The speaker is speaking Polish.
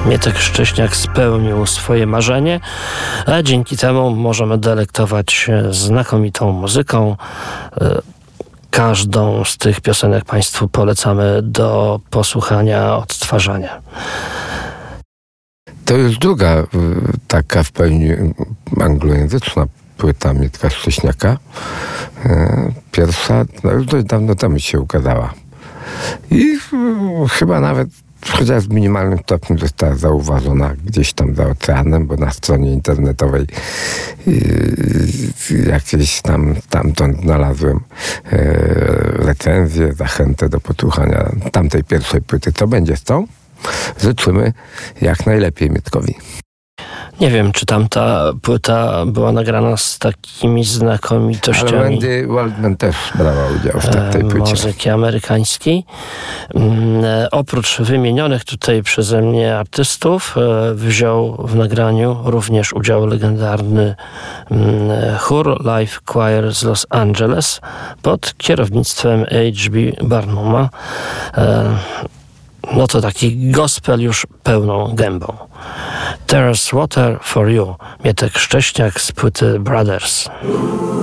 Mietek Szcześniak spełnił swoje marzenie, a dzięki temu możemy delektować się znakomitą muzyką. Każdą z tych piosenek Państwu polecamy do posłuchania, odtwarzania. To już druga taka w pełni anglojęzyczna płyta Mietka Szcześniaka. Pierwsza już dość dawno temu się ukazała. I chyba nawet chociaż w minimalnym stopniu została zauważona gdzieś tam za oceanem, bo na stronie internetowej jakieś stamtąd znalazłem recenzję, zachętę do posłuchania tamtej pierwszej płyty. Co będzie z tą? Życzymy jak najlepiej Mietkowi. Nie wiem, czy tamta płyta była nagrana z takimi znakomitościami. Ale Wendy Waldman też brała udział w tej płycie. Muzyki amerykańskiej. Oprócz wymienionych tutaj przeze mnie artystów wziął w nagraniu również udział legendarny chór Live Choir z Los Angeles pod kierownictwem H.B. Barnuma. No to taki gospel już pełną gębą. There's Water for You. Mietek Szcześniak z płyty Brothers.